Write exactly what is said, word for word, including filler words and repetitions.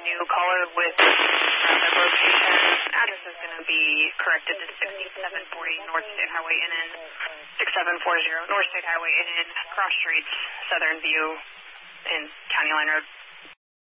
new caller with traffic location. Address is going to be corrected to sixty-seven forty North State Highway N N, sixty-seven forty North State Highway N N, cross streets, Southern View, and County Line Road.